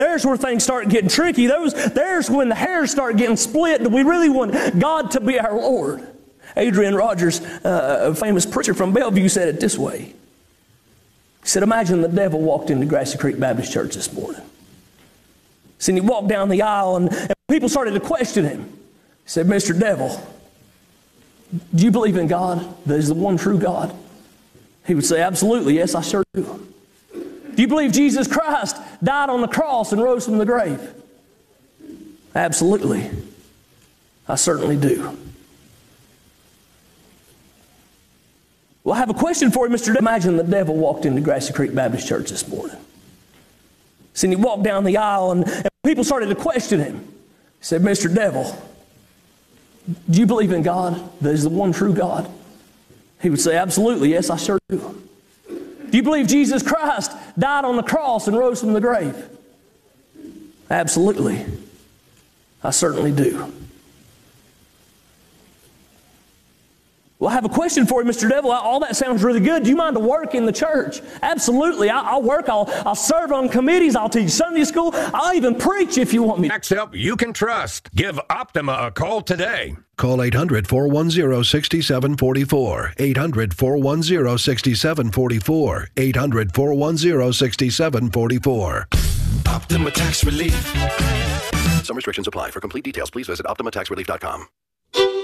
There's where things start getting tricky. There's when the hairs start getting split. Do we really want God to be our Lord? Adrian Rogers, a famous preacher from Bellevue, said it this way. He said, imagine the devil walked into Grassy Creek Baptist Church this morning. He walked down the aisle and people started to question him. He said, Mr. Devil, do you believe in God? That is the one true God? He would say, absolutely, yes, I sure do. Do you believe Jesus Christ died on the cross and rose from the grave? Absolutely. I certainly do. Well, I have a question for you, Mr. Imagine the devil walked into Grassy Creek Baptist Church this morning. He walked down the aisle and people started to question him. He said, Mr. Devil, do you believe in God? That is the one true God? He would say, absolutely, yes, I sure do. Do you believe Jesus Christ died on the cross and rose from the grave? Absolutely. I certainly do. Well, I have a question for you, Mr. Devil. All that sounds really good. Do you mind to work in the church? Absolutely. I'll work. I'll serve on committees. I'll teach Sunday school. I'll even preach if you want me. Tax help you can trust. Give Optima a call today. Call 800-410-6744. 800-410-6744. 800-410-6744. Optima Tax Relief. Some restrictions apply. For complete details, please visit OptimaTaxRelief.com.